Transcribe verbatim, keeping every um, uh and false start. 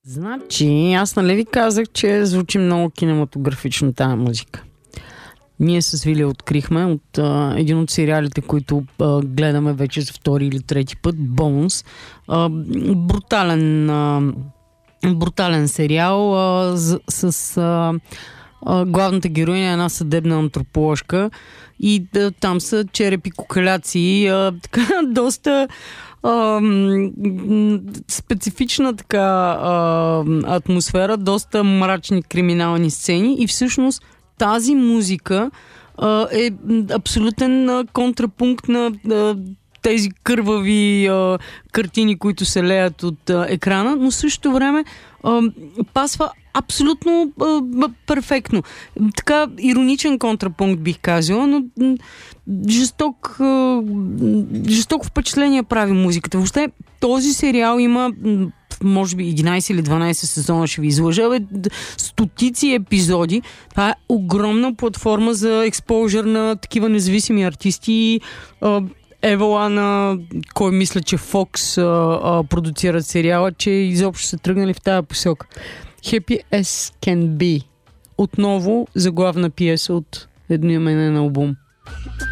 Значи, аз нали ви казах, че звучи много кинематографично тази музика. Ние с Вили открихме от а, един от сериалите, които а, гледаме вече за втори или трети път, Bones. А, брутален, а, брутален сериал а, с, с а, а, главната героиня, една съдебна антроположка, и да, там са черепи, кукаляци, а, така доста а, специфична така а, атмосфера, доста мрачни криминални сцени, и всъщност тази музика а, е абсолютен а, контрапункт на а, тези кървави а, картини, които се леят от а, екрана, но в същото време а, пасва абсолютно а, перфектно. Така ироничен контрапункт бих казала, но м, жесток, а, жестоко впечатление прави музиката. Въобще този сериал има м, може би единайсет или дванайсет сезона, ще ви излъжа, бе, стотици епизоди. Това е огромна платформа за експожър на такива независими артисти. Евала на кой мисля, че Fox а, а, продуцират сериала, че изобщо са тръгнали в тази посока. Happy as can be. Отново заглавна пиеса от едноименен албум.